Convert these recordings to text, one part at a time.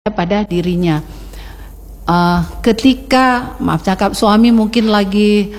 pada dirinya. Ketika maaf cakap suami mungkin lagi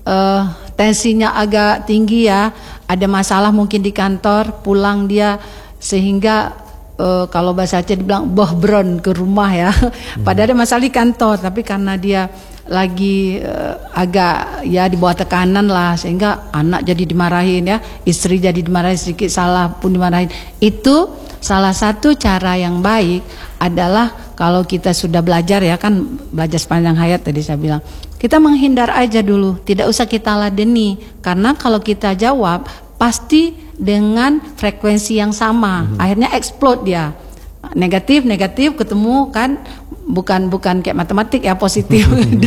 tensinya agak tinggi ya, ada masalah mungkin di kantor, pulang dia sehingga kalau bahasa Aceh dibilang bohbron ke rumah ya. Padahal ada masalah di kantor, tapi karena dia lagi agak ya di bawah tekanan lah, sehingga anak jadi dimarahin ya, istri jadi dimarahin, sedikit salah pun dimarahin. Itu salah satu cara yang baik adalah kalau kita sudah belajar ya, kan belajar sepanjang hayat tadi saya bilang, kita menghindar aja dulu, tidak usah kita ladeni, karena kalau kita jawab pasti dengan frekuensi yang sama, akhirnya explode dia, negatif ketemu kan, bukan kayak matematik ya, positif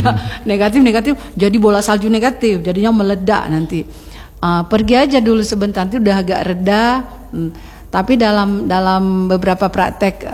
negatif jadi bola salju negatif, jadinya meledak nanti. Pergi aja dulu sebentar, nanti udah agak reda. Tapi dalam beberapa praktek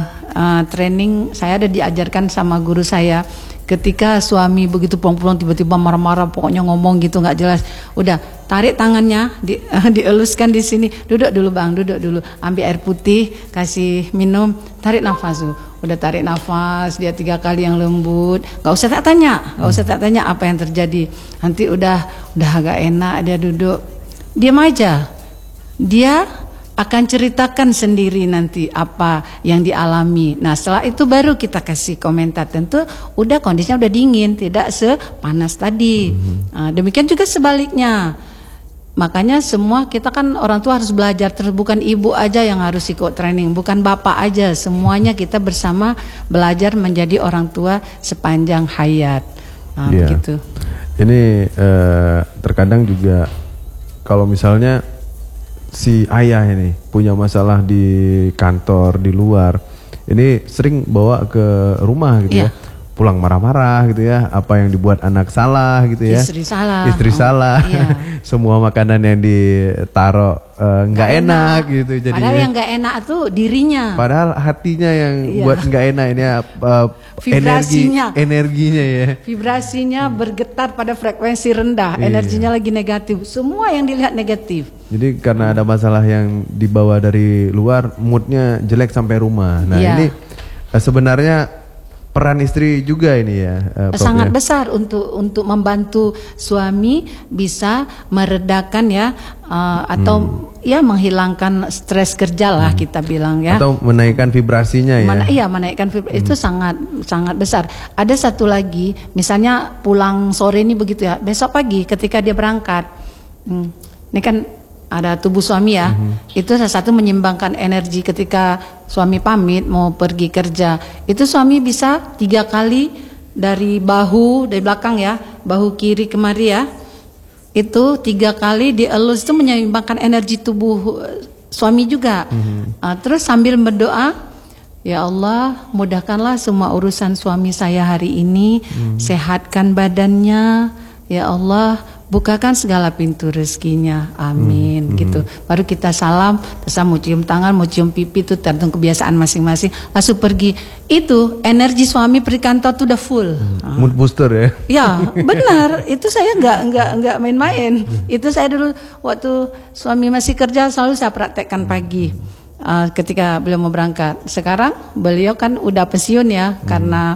training saya ada diajarkan sama guru saya, ketika suami begitu pulang-pulang tiba-tiba marah-marah, pokoknya ngomong gitu nggak jelas, udah tarik tangannya, dieluskan di sini, duduk dulu bang, duduk dulu, ambil air putih, kasih minum, tarik nafas tuh, udah tarik nafas dia 3 kali yang lembut, nggak usah tak tanya apa yang terjadi, nanti udah agak enak, dia duduk, diam aja, dia akan ceritakan sendiri nanti apa yang dialami. Nah setelah itu baru kita kasih komentar, tentu udah kondisinya udah dingin, tidak sepanas tadi. Demikian juga sebaliknya. Makanya semua kita kan orang tua harus belajar, terus bukan ibu aja yang harus ikut training, bukan bapak aja, semuanya kita bersama belajar menjadi orang tua sepanjang hayat. Begitu. Ini terkadang juga kalau misalnya si ayah ini punya masalah di kantor, di luar, ini sering bawa ke rumah gitu ya, pulang marah-marah gitu ya, apa yang dibuat anak salah gitu ya, istri salah, semua makanan yang ditaruh nggak enak gitu, jadi padahal yang nggak enak tuh dirinya, padahal hatinya yang buat nggak enak ini, energinya ya, vibrasinya bergetar pada frekuensi rendah, energinya lagi negatif, semua yang dilihat negatif. Jadi karena ada masalah yang dibawa dari luar, moodnya jelek sampai rumah. Nah ini sebenarnya peran istri juga ini ya, sangat besar untuk membantu suami bisa meredakan ya, atau ya menghilangkan stres kerja lah kita bilang ya, atau menaikkan vibrasinya ya. Menaikkan vibrasi itu sangat besar. Ada satu lagi, misalnya pulang sore ini begitu ya, besok pagi ketika dia berangkat, ini kan ada tubuh suami ya, itu salah satu menyeimbangkan energi. Ketika suami pamit mau pergi kerja, itu suami bisa 3 kali dari belakang ya, bahu kiri kemari ya, itu 3 kali dielus, itu menyeimbangkan energi tubuh suami juga. Terus sambil berdoa, ya Allah mudahkanlah semua urusan suami saya hari ini, sehatkan badannya, ya Allah bukakan segala pintu rezekinya, amin. Gitu. Baru kita salam, terus mau cium tangan, mau cium pipi, itu tergantung kebiasaan masing-masing. Langsung pergi. Itu energi suami pergi kantor tuh udah full. Mood booster ya? Ya benar. Itu saya nggak main-main. Itu saya dulu waktu suami masih kerja selalu saya praktekkan pagi. Ketika beliau mau berangkat. Sekarang beliau kan udah pensiun ya, karena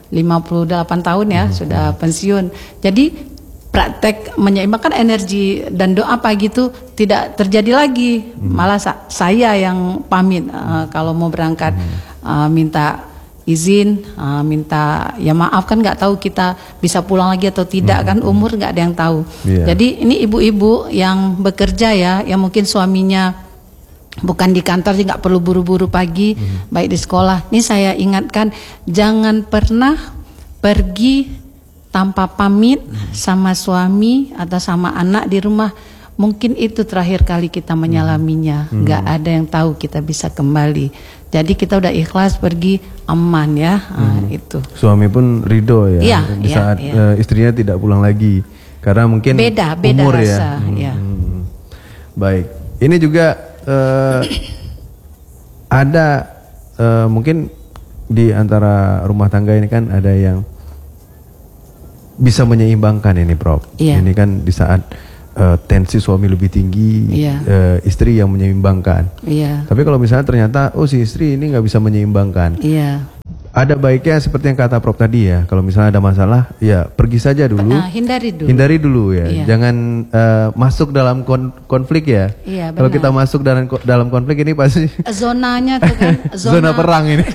58 tahun ya sudah pensiun. Jadi praktek menyeimbangkan energi dan doa pagi itu tidak terjadi lagi. Malah saya yang pamit kalau mau berangkat, minta izin, minta ya maaf, kan nggak tahu kita bisa pulang lagi atau tidak, kan umur nggak ada yang tahu. Jadi ini ibu-ibu yang bekerja ya, yang mungkin suaminya bukan di kantor, nggak perlu buru-buru pagi, baik di sekolah. Ini saya ingatkan, jangan pernah pergi tanpa pamit sama suami atau sama anak di rumah. Mungkin itu terakhir kali kita menyalaminya, nggak ada yang tahu kita bisa kembali. Jadi kita udah ikhlas pergi, aman ya. Itu suami pun ridho ya, di saat istrinya tidak pulang lagi, karena mungkin beda umur rasa, ya. Baik, ini juga ada mungkin di antara rumah tangga ini kan ada yang bisa menyeimbangkan ini, Prof. Ini kan di saat tensi suami lebih tinggi, istri yang menyeimbangkan. Tapi kalau misalnya ternyata si istri ini nggak bisa menyeimbangkan, ada baiknya seperti yang kata Prof tadi ya, kalau misalnya ada masalah ya pergi saja dulu, hindari dulu ya, jangan masuk dalam konflik ya. Kalau kita masuk dalam konflik ini pasti zonanya tuh kan zona perang ini.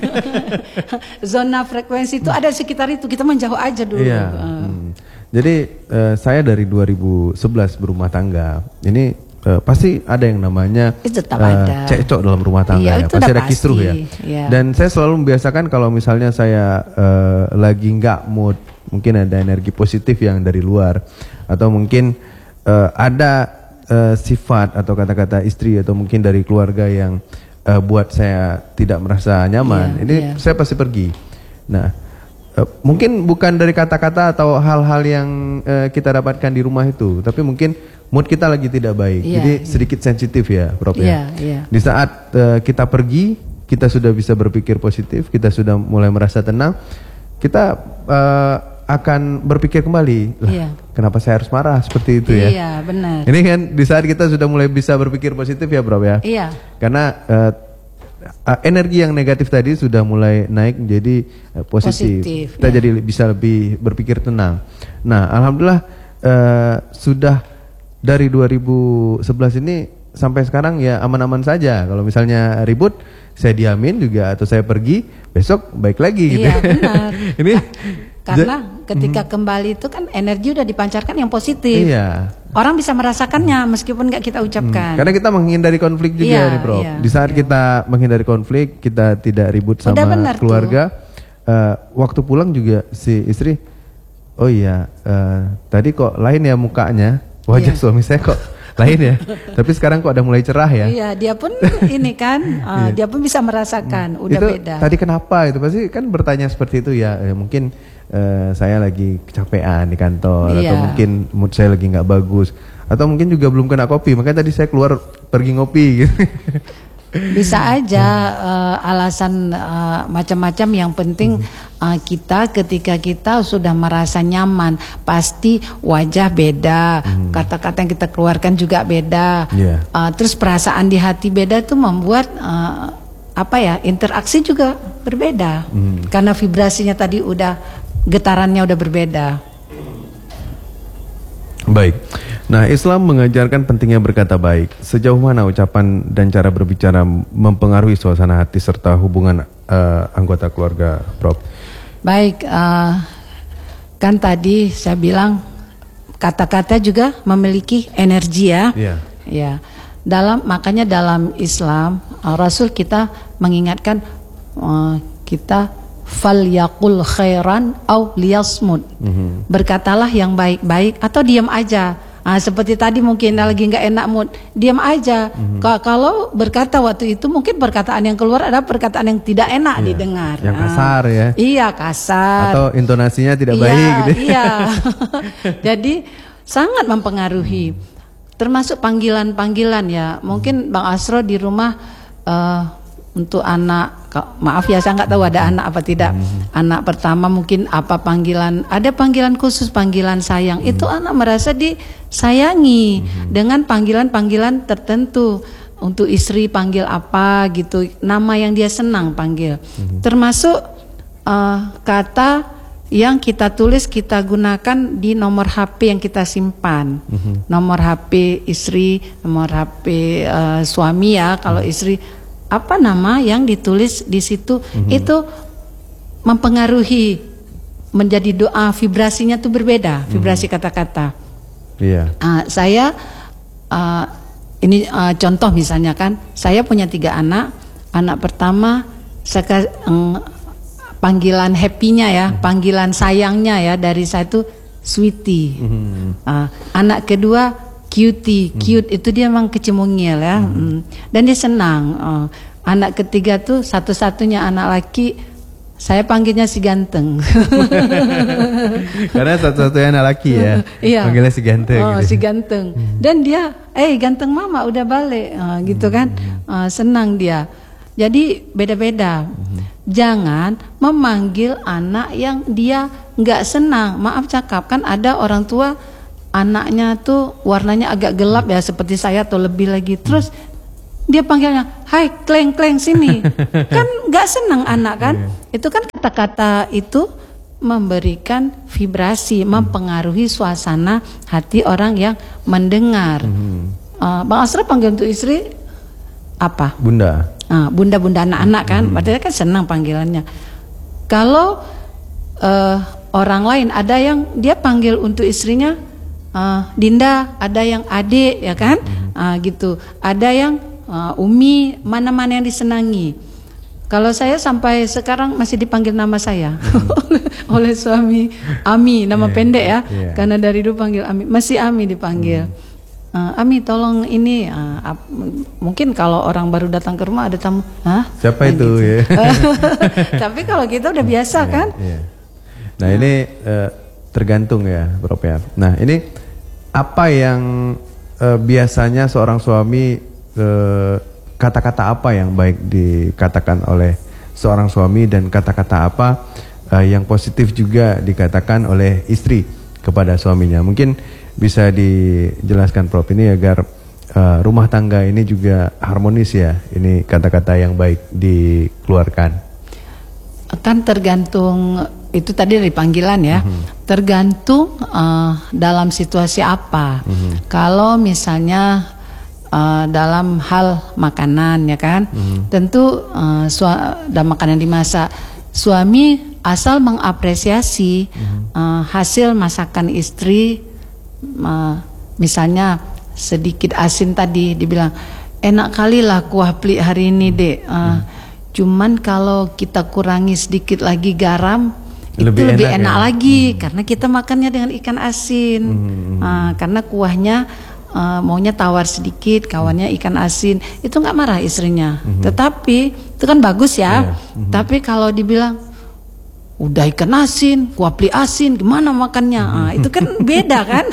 Zona frekuensi itu ada sekitar itu, kita menjauh aja dulu. Jadi saya dari 2011 berumah tangga ini pasti ada yang namanya cekcok dalam rumah tangga ya, pasti ada kisruh ya. Dan saya selalu membiasakan kalau misalnya saya lagi nggak mood, mungkin ada energi positif yang dari luar, atau mungkin ada sifat atau kata-kata istri atau mungkin dari keluarga yang buat saya tidak merasa nyaman, ini saya pasti pergi. Nah, mungkin bukan dari kata-kata atau hal-hal yang kita dapatkan di rumah itu, tapi mungkin mood kita lagi tidak baik, jadi sedikit sensitif ya, Prof ya. Di saat kita pergi, kita sudah bisa berpikir positif, kita sudah mulai merasa tenang, kita akan berpikir kembali, kenapa saya harus marah seperti itu ya? Iya, benar. Ini kan di saat kita sudah mulai bisa berpikir positif ya, Prof ya. Iya. Karena energi yang negatif tadi sudah mulai naik menjadi positif. Kita jadi bisa lebih berpikir tenang. Nah, alhamdulillah sudah dari 2011 ini sampai sekarang ya aman-aman saja. Kalau misalnya ribut, saya diamin juga atau saya pergi, besok baik lagi gitu. Iya, benar. Ini karena ketika kembali itu kan energi udah dipancarkan yang positif. Iya. Orang bisa merasakannya meskipun nggak kita ucapkan. Karena kita menghindari konflik juga nih, Prof. Di saat kita menghindari konflik, kita tidak ribut sama keluarga. Waktu pulang juga si istri, oh iya, tadi kok lain ya mukanya. Wajah suami saya kok lain ya. Tapi sekarang kok ada mulai cerah ya. Iya, dia pun ini kan, dia pun bisa merasakan udah itu beda. Tadi kenapa itu pasti kan bertanya seperti itu ya. Mungkin saya lagi kecapean di kantor, atau mungkin mood saya lagi nggak bagus, atau mungkin juga belum kena kopi. Makanya tadi saya keluar pergi ngopi gitu. Bisa aja alasan macam-macam, yang penting kita ketika kita sudah merasa nyaman, pasti wajah beda, kata-kata yang kita keluarkan juga beda, terus perasaan di hati beda, itu membuat interaksi juga berbeda, karena vibrasinya tadi udah, getarannya udah berbeda. Baik. Nah, Islam mengajarkan pentingnya berkata baik. Sejauh mana ucapan dan cara berbicara mempengaruhi suasana hati serta hubungan anggota keluarga, Prof? Baik, kan tadi saya bilang kata-kata juga memiliki energi ya. Ya. Makanya dalam Islam Rasul kita mengingatkan kita falyaqul khairan au liyasmut. Berkatalah yang baik-baik atau diam aja. Seperti tadi mungkin lagi nggak enak mood, diam aja. Kalau berkata waktu itu mungkin perkataan yang keluar adalah perkataan yang tidak enak didengar. Yang kasar ya. Iya, kasar. Atau intonasinya tidak baik gitu. Iya. Jadi sangat mempengaruhi. Termasuk panggilan-panggilan ya. Mungkin Bang Asro di rumah untuk anak, maaf ya saya nggak tahu ada anak apa tidak. Anak pertama mungkin apa panggilan, ada panggilan khusus, panggilan sayang. Itu anak merasa disayangi dengan panggilan-panggilan tertentu. Untuk istri panggil apa gitu, nama yang dia senang panggil. Termasuk kata yang kita tulis, kita gunakan di nomor HP yang kita simpan. Nomor HP istri, nomor HP suami ya, kalau istri apa nama yang ditulis di situ, itu mempengaruhi, menjadi doa, vibrasinya tuh berbeda, vibrasi kata-kata. Saya ini contoh misalnya kan, saya punya 3 anak. Anak pertama panggilan happy-nya ya, panggilan sayangnya ya dari saya itu sweetie. Anak kedua cutie, cute itu dia memang kecemungil ya, dan dia senang. Anak ketiga tuh satu-satunya anak laki, saya panggilnya si ganteng. Karena satu-satunya anak laki ya, panggilnya si ganteng. Si ganteng. Dan dia, ganteng mama udah balik, gitu kan, senang dia. Jadi beda-beda. Jangan memanggil anak yang dia nggak senang. Maaf cakap, kan ada orang tua anaknya tuh warnanya agak gelap ya seperti saya atau lebih lagi, terus dia panggilnya, hai kleng kleng sini. Kan nggak senang anak kan. Itu kan kata-kata itu memberikan vibrasi, mempengaruhi suasana hati orang yang mendengar. Bang Asraf panggil untuk istri apa? Bunda. Bunda-bunda anak-anak kan, berarti kan senang panggilannya. Kalau orang lain ada yang dia panggil untuk istrinya Dinda, ada yang adik ya kan, gitu. Ada yang Umi, mana-mana yang disenangi. Kalau saya sampai sekarang masih dipanggil nama saya oleh suami, Ami, nama pendek ya, karena dari dulu panggil Ami, masih Ami dipanggil. Ami tolong ini, mungkin kalau orang baru datang ke rumah ada tamu, siapa itu gitu. ya? Tapi kalau kita udah biasa kan. Nah ini tergantung ya, Prof ya. Nah ini apa yang biasanya seorang suami, kata-kata apa yang baik dikatakan oleh seorang suami dan kata-kata apa yang positif juga dikatakan oleh istri kepada suaminya. Mungkin bisa dijelaskan Prof ini agar rumah tangga ini juga harmonis ya. Ini kata-kata yang baik dikeluarkan. Kan tergantung, itu tadi dari panggilan ya. Tergantung dalam situasi apa. Kalau misalnya dalam hal makanan ya kan, tentu dalam makanan dimasak, suami asal mengapresiasi hasil masakan istri, misalnya sedikit asin tadi dibilang enak kali lah kuah plik hari ini dek, cuman kalau kita kurangi sedikit lagi garam lebih enak ya? Lagi karena kita makannya dengan ikan asin, karena kuahnya maunya tawar sedikit, kawannya ikan asin, itu nggak marah istrinya. Tetapi itu kan bagus ya. Tapi kalau dibilang udah ikan asin, kuah pli asin, gimana makannya? Itu kan beda kan?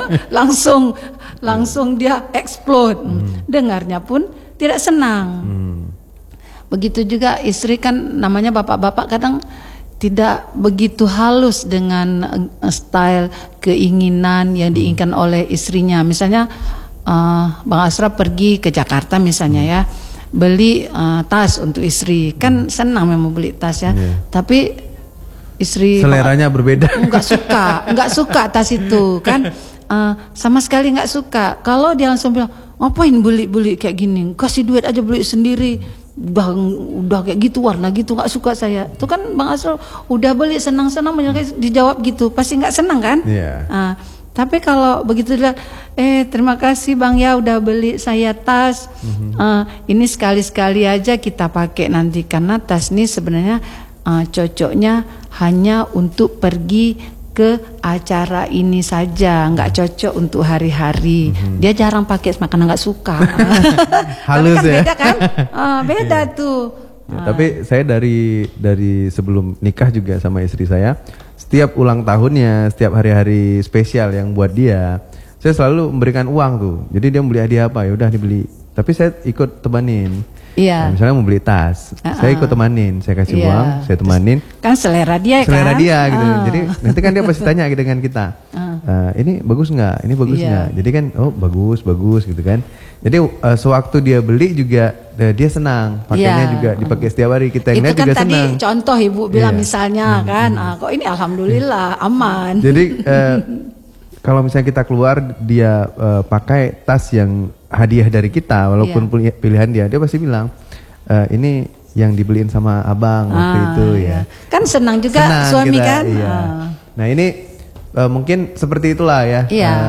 langsung dia explode. Dengarnya pun tidak senang. Begitu juga istri kan, namanya bapak-bapak kadang tidak begitu halus dengan style keinginan yang diinginkan oleh istrinya. Misalnya Bang Asraf pergi ke Jakarta misalnya ya, beli tas untuk istri, kan senang memang beli tas ya. Tapi istri seleranya berbeda. Nggak suka tas itu kan, sama sekali nggak suka. Kalau dia langsung bilang, ngapain beli kayak gini, kasih duit aja beli sendiri. Udah kayak gitu, warna gitu, nggak suka saya. Itu kan Bang Asraf udah beli senang-senang, dijawab gitu pasti nggak senang kan. Tapi kalau begitu dia, terima kasih Bang ya udah beli saya tas, ini sekali-sekali aja kita pakai nanti, karena tas ini sebenarnya cocoknya hanya untuk pergi ke acara ini saja, nggak cocok untuk hari-hari. Dia jarang pakai makanan, nggak suka. Halus kan ya. Beda kan? Beda tuh. Tapi saya dari sebelum nikah juga sama istri saya, setiap ulang tahunnya, setiap hari-hari spesial yang buat dia, saya selalu memberikan uang tuh. Jadi dia mau beli hadiah apa, ya udah dibeli. Tapi saya ikut temanin. Nah, misalnya mau beli tas, saya ikut temanin, saya kasih uang, saya temanin. Kan selera dia kan? Dia gitu. Jadi nanti kan dia pasti tanya dengan kita, ini bagus nggak? Ini bagus nggak? Jadi kan, oh bagus gitu kan. Jadi sewaktu dia beli juga dia senang, pakainya juga dipakai setiap hari, kita yang lihat juga senang. Itu kan tadi contoh ibu bilang misalnya kan, kok ini alhamdulillah aman. Jadi kalau misalnya kita keluar, dia pakai tas yang hadiah dari kita, walaupun pilihan dia pasti bilang, ini yang dibeliin sama abang waktu itu ya. Kan senang juga suami kita, kan. Nah ini mungkin seperti itulah ya.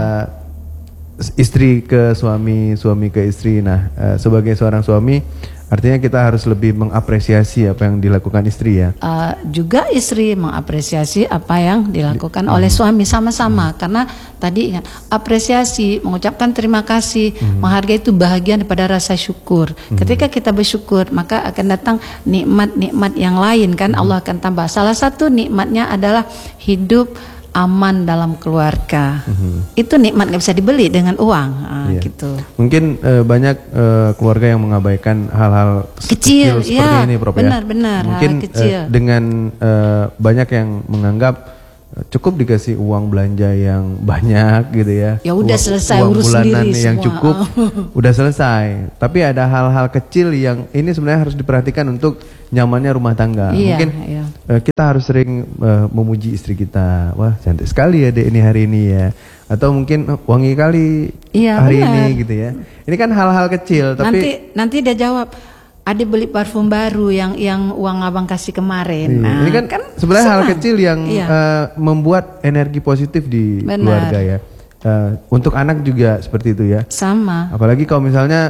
Istri ke suami, suami ke istri. Nah sebagai seorang suami, artinya kita harus lebih mengapresiasi apa yang dilakukan istri ya. Juga istri mengapresiasi apa yang dilakukan oleh suami, sama-sama. Karena tadi ingat, apresiasi, mengucapkan terima kasih, menghargai itu bahagian daripada rasa syukur. Ketika kita bersyukur, maka akan datang nikmat-nikmat yang lain kan, Allah akan tambah. Salah satu nikmatnya adalah hidup aman dalam keluarga. Itu nikmat nggak bisa dibeli dengan uang, gitu. Mungkin banyak keluarga yang mengabaikan hal-hal kecil seperti ini, Prof. Benar. Mungkin hal kecil. Dengan banyak yang menganggap cukup dikasih uang belanja yang banyak gitu ya. Ya udah selesai, uang urus bulanan sendiri yang semua. cukup udah selesai. Tapi ada hal-hal kecil yang ini sebenarnya harus diperhatikan untuk nyamannya rumah tangga. Iya, Mungkin iya. kita harus sering memuji istri kita. Wah, cantik sekali ya dek ini hari ini ya. Atau mungkin wangi kali Iya, hari benar. ini gitu ya. Ini kan hal-hal kecil tapi Nanti dia jawab, ada beli parfum baru yang uang abang kasih kemarin. iya, Nah, ini kan sebenarnya hal senang. kecil yang Iya. membuat energi positif di Benar. keluarga ya. Untuk anak juga seperti itu ya. Sama. Apalagi kalau misalnya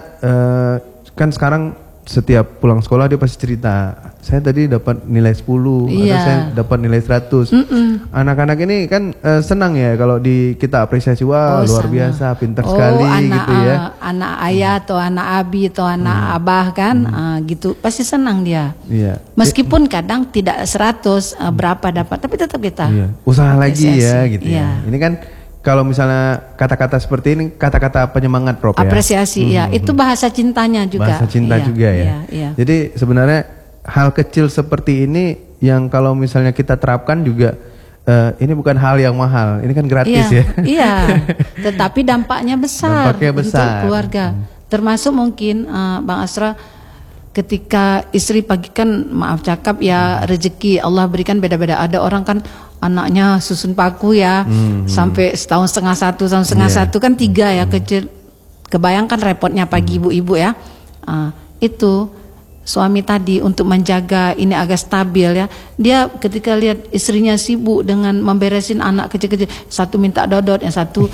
kan sekarang setiap pulang sekolah dia pasti cerita, saya tadi dapat nilai 10 atau Iya. saya dapat nilai 100. Anak-anak ini kan senang ya kalau kita apresiasi, wah luar sama. biasa, pintar sekali anak, gitu ya. Anak ayah atau anak abi atau anak abah kan, gitu pasti senang dia. Iya. Meskipun kadang tidak 100 berapa dapat, tapi tetap kita. Iya. Usaha lagi ya apresiasi. gitu Iya. ya. Ini kan kalau misalnya kata-kata seperti ini kata-kata penyemangat Prof ya. Apresiasi ya, itu bahasa cintanya juga. Bahasa cinta Iya, juga ya. iya, iya. Jadi sebenarnya hal kecil seperti ini yang kalau misalnya kita terapkan juga ini bukan hal yang mahal, ini kan gratis Iya, ya. iya. Tetapi dampaknya besar, Dampaknya besar. untuk keluarga. Termasuk mungkin Bang Asra, ketika istri pagi kan maaf cakap ya, rezeki Allah berikan beda-beda. Ada orang kan anaknya susun paku ya, sampai setahun setengah satu kan 3 ya kecil. Kebayangkan repotnya pagi ibu-ibu ya. Itu suami tadi untuk menjaga ini agak stabil ya. Dia ketika lihat istrinya sibuk dengan memberesin anak kecil-kecil, satu minta dodot, yang satu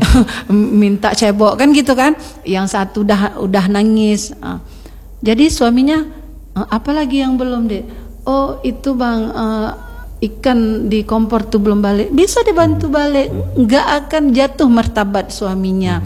minta cebok kan gitu kan, yang satu udah nangis. Jadi suaminya, apalagi yang belum deh? Oh itu bang, ikan di kompor tuh belum balik, bisa dibantu balik, nggak akan jatuh martabat suaminya.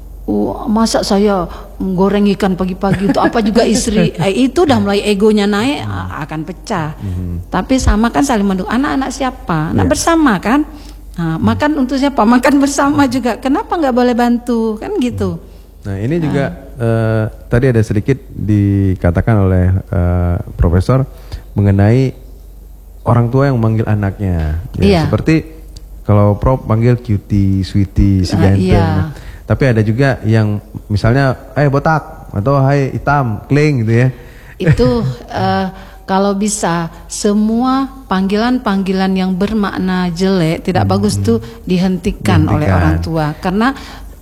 Masa saya goreng ikan pagi-pagi itu apa juga istri, itu udah mulai egonya naik, akan pecah. Tapi sama kan saling mendukung. Anak-anak siapa? Anak bersama kan. Makan untuk siapa? Makan bersama juga. Kenapa nggak boleh bantu kan gitu? Nah ini juga tadi ada sedikit dikatakan oleh Profesor mengenai orang tua yang memanggil anaknya, ya, Iya. seperti kalau Prof panggil cutie, sweetie, si ganteng. Iya. Tapi ada juga yang misalnya, botak atau hai hitam, kling gitu ya. Itu kalau bisa semua panggilan-panggilan yang bermakna jelek tidak bagus tuh dihentikan oleh orang tua, karena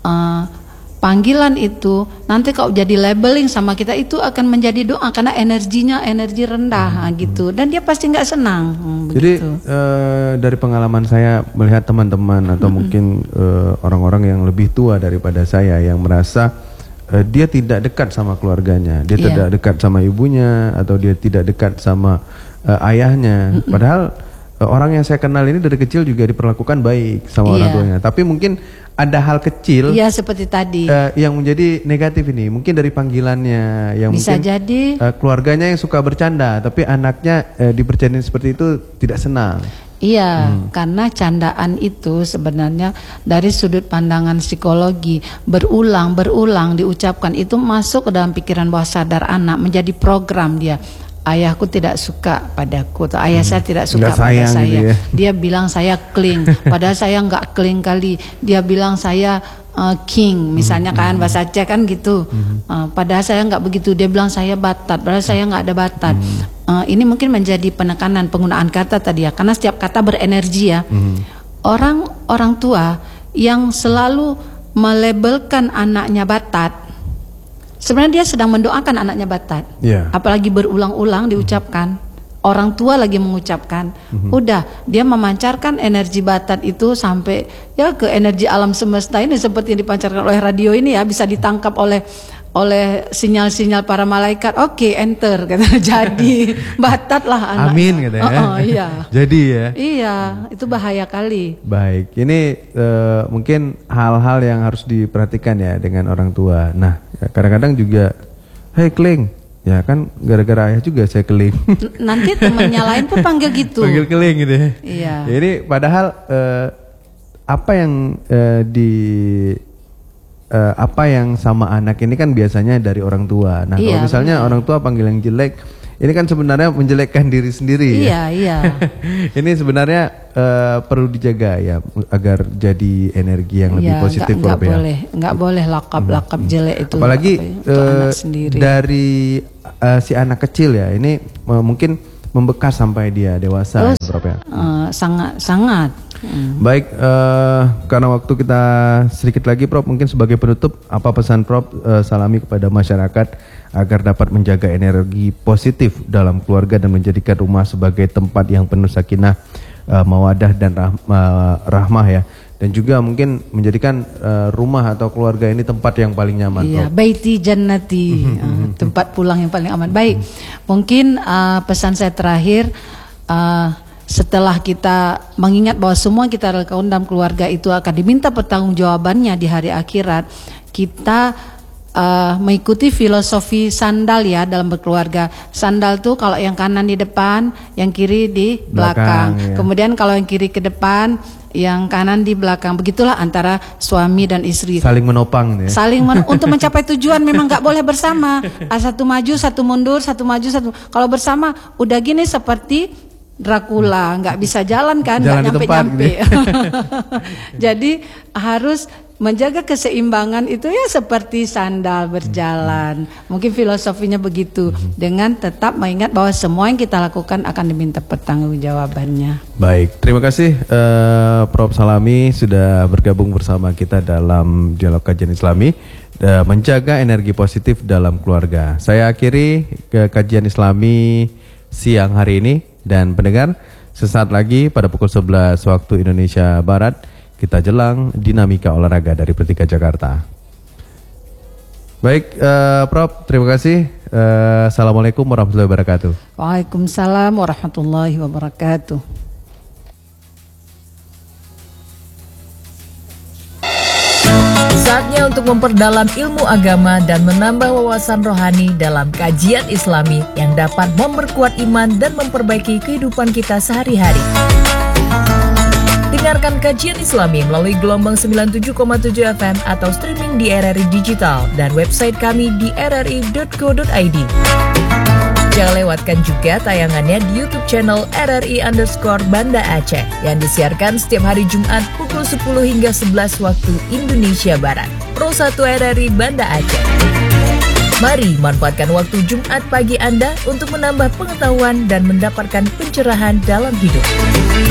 panggilan itu nanti kalau jadi labeling sama kita itu akan menjadi doa, karena energinya energi rendah gitu, dan dia pasti nggak senang. Jadi Begitu. dari pengalaman saya melihat teman-teman atau mungkin orang-orang yang lebih tua daripada saya yang merasa dia tidak dekat sama keluarganya, dia Iya. tidak dekat sama ibunya atau dia tidak dekat sama ayahnya. Padahal orang yang saya kenal ini dari kecil juga diperlakukan baik sama orang Iya. tuanya. Tapi mungkin ada hal kecil Iya seperti tadi. yang menjadi negatif ini. Mungkin dari panggilannya yang Bisa mungkin jadi keluarganya yang suka bercanda, tapi anaknya dibercandain seperti itu tidak senang. Iya, karena candaan itu sebenarnya dari sudut pandangan psikologi berulang diucapkan itu masuk ke dalam pikiran bawah sadar anak, menjadi program dia. Ayahku tidak suka padaku, atau ayah saya tidak suka Nggak pada sayang saya. gitu ya. Dia bilang saya kling, padahal saya nggak kling kali. Dia bilang saya king, misalnya kan bahasa Aceh kan gitu. Padahal saya nggak begitu. Dia bilang saya batat, padahal saya nggak ada batat. Ini mungkin menjadi penekanan penggunaan kata tadi ya, karena setiap kata berenergi ya. Orang tua yang selalu melabelkan anaknya batat, sebenarnya dia sedang mendoakan anaknya batat. Iya. Apalagi berulang-ulang diucapkan. Orang tua lagi mengucapkan, udah dia memancarkan energi batat itu sampai ya ke energi alam semesta ini, seperti yang dipancarkan oleh radio ini ya, bisa ditangkap oleh sinyal-sinyal para malaikat. Oke, enter kata, jadi batat lah anaknya. Amin katanya. Iya. Jadi ya. Iya, itu bahaya kali. Baik, ini mungkin hal-hal yang harus diperhatikan ya dengan orang tua. Nah, kadang-kadang juga, hey keling, ya kan gara-gara ayah juga saya keling. Nanti temennya lain pun panggil gitu. Panggil keling gitu ya. Iya. Jadi padahal apa yang apa yang sama anak ini kan biasanya dari orang tua. Nah, Iya, kalau misalnya orang tua panggil yang jelek, ini kan sebenarnya menjelekkan diri sendiri ya. Iya. Ini sebenarnya perlu dijaga ya agar jadi energi yang lebih positif, Prof, ya. Nggak boleh lakap jelek itu. Apalagi anak sendiri. Dari si anak kecil ya, ini mungkin membekas sampai dia dewasa, ya, Prof, ya. Sangat. Baik, karena waktu kita sedikit lagi, Prof, mungkin sebagai penutup, apa pesan Prof Salami kepada masyarakat agar dapat menjaga energi positif dalam keluarga dan menjadikan rumah sebagai tempat yang penuh sakinah, mawadah dan rahmah ya, dan juga mungkin menjadikan rumah atau keluarga ini tempat yang paling nyaman. Iya, baiti jannati, tempat pulang yang paling aman. Baik, mungkin pesan saya terakhir, setelah kita mengingat bahwa semua kita kaum dalam keluarga itu akan diminta pertanggungjawabannya di hari akhirat, kita mengikuti filosofi sandal ya dalam berkeluarga. Sandal tuh kalau yang kanan di depan, yang kiri di belakang. Ya. Kemudian kalau yang kiri ke depan, yang kanan di belakang. Begitulah antara suami dan istri. Saling menopang ya. Untuk mencapai tujuan memang nggak boleh bersama. Satu maju, satu mundur, satu maju, satu. Kalau bersama udah gini seperti Dracula, nggak bisa jalan kan, nggak nyampe-nyampe. Gitu. Jadi harus menjaga keseimbangan itu ya seperti sandal berjalan. Mungkin filosofinya begitu, dengan tetap mengingat bahwa semua yang kita lakukan akan diminta pertanggungjawabannya. Baik, terima kasih Prof Salami sudah bergabung bersama kita dalam dialog kajian Islami, menjaga energi positif dalam keluarga. Saya akhiri ke kajian Islami siang hari ini. Dan pendengar, sesaat lagi pada pukul 11 waktu Indonesia Barat, kita jelang dinamika olahraga dari Pertika Jakarta. Baik, Prof, terima kasih. Assalamualaikum warahmatullahi wabarakatuh. Waalaikumsalam warahmatullahi wabarakatuh. Saatnya untuk memperdalam ilmu agama dan menambah wawasan rohani dalam kajian Islami yang dapat memperkuat iman dan memperbaiki kehidupan kita sehari-hari. Dengarkan kajian Islami melalui gelombang 97,7 FM atau streaming di RRI Digital dan website kami di rri.co.id. Jangan lewatkan juga tayangannya di YouTube channel RRI_Banda Aceh yang disiarkan setiap hari Jumat pukul 10 hingga 11 waktu Indonesia Barat. Pro 1 RRI Banda Aceh. Mari manfaatkan waktu Jumat pagi Anda untuk menambah pengetahuan dan mendapatkan pencerahan dalam hidup.